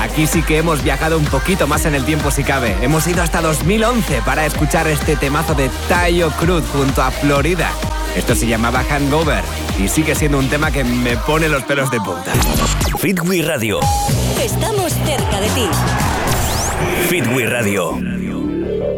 aquí sí que hemos viajado un poquito más en el tiempo si cabe. Hemos ido hasta 2011 para escuchar este temazo de Taio Cruz junto a Florida. Esto se llamaba Hangover y sigue siendo un tema que me pone los pelos de punta. Fit We Radio. Estamos cerca de ti. Fit We Radio.